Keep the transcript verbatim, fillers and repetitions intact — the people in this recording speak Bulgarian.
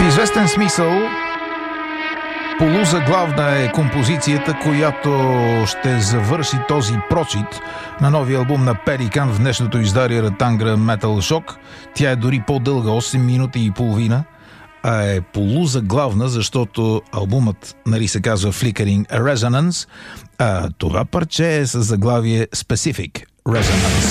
известен смисъл полузаглавна е композицията, която ще завърши този прочит на новия албум на Pelican в днешното издание Ратангра Metal Shock. Тя е дори по-дълга, осем минути и половина, а е полузаглавна, защото албумът, нали, се казва Flickering Resonance, а това парче е с заглавие Specific Resonance.